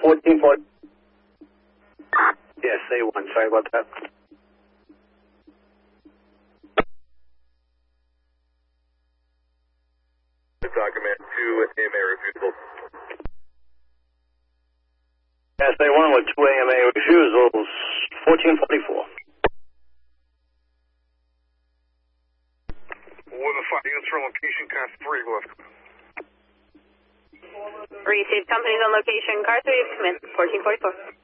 1440. Yes, A1. Sorry about that. Document 2 AMA refusal. Yes, A1 with 2 AMA refusals, 1444. Women 5 units from location, car 3 left. Received companies on location, car 3, command 1444.